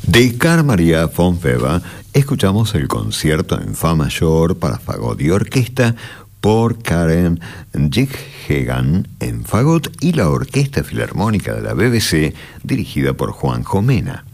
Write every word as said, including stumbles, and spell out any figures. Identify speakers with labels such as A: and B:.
A: De Carl Maria von Weber escuchamos el concierto en fa mayor para fagot y orquesta por Karen Jighegan en fagot y la Orquesta Filarmónica de la B B C dirigida por Juan Jomena.